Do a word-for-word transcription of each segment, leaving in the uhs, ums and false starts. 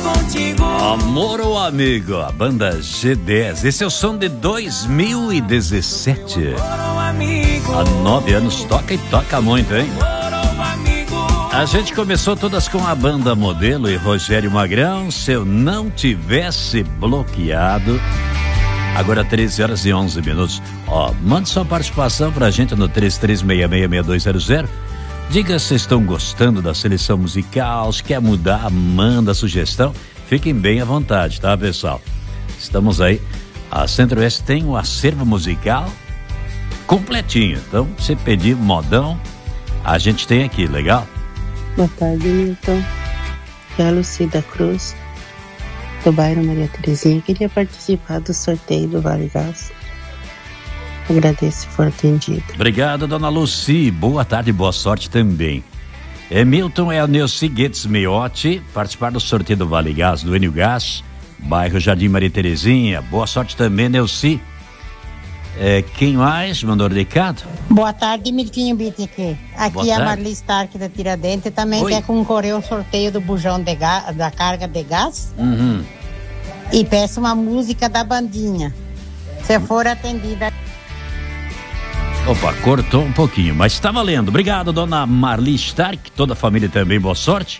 Amor ou amigo, a banda G dez. Esse é o som de dois mil e dezessete. Há nove anos, toca e toca muito, hein? A gente começou todas com a banda Modelo e Rogério Magrão, Se Eu Não Tivesse Bloqueado. Agora treze horas e onze minutos. Ó, mande sua participação pra gente no três três seis seis seis dois zero zero. Diga se estão gostando da seleção musical, se quer mudar, manda sugestão. Fiquem bem à vontade, tá, pessoal? Estamos aí. A Centro-Oeste tem um acervo musical completinho. Então, se pedir modão, a gente tem aqui, legal? Boa tarde, Milton. É a Lucida Cruz, do bairro Maria Terezinha. Queria participar do sorteio do Vale Gás. Agradeço se for atendido. Obrigado, dona Luci. Boa tarde e boa sorte também. É, Milton é a Neuci Guedes Meiotti, participar do sorteio do Vale Gás, do Enio Gás, bairro Jardim Maria Terezinha. Boa sorte também, Neuci. É, quem mais mandou o recado? Boa tarde, Miltinho Bittick. Aqui Boa é a tarde. Marli Stark da Tiradentes. Também Oi. quer concorrer ao sorteio do bujão de ga- da carga de gás. Uhum. E peço uma música da bandinha. Se for atendida. Opa, cortou um pouquinho, mas está valendo. Obrigado, dona Marli Stark, toda a família também, boa sorte.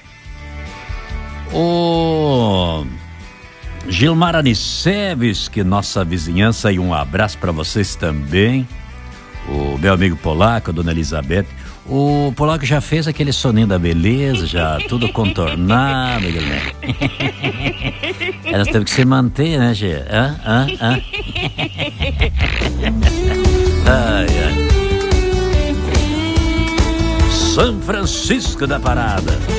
O Gilmar Aniceves, que nossa vizinhança, e um abraço para vocês também. O meu amigo polaco, a dona Elizabeth. O polaco já fez aquele soninho da beleza, já tudo contornado, galera. Elas têm que se manter, né, Gê? Hã? Hã? Hã? Ai, ai. São Francisco da Parada.